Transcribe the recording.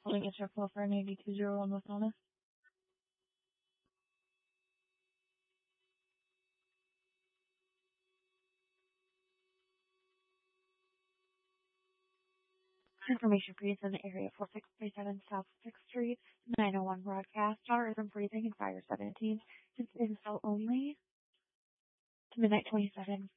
Calling Interpol for 9201 with Honest. Information for use in the area 4637 South 6th Street, 901 broadcast. Hour is freezing and fire 17. It's info only to midnight 27.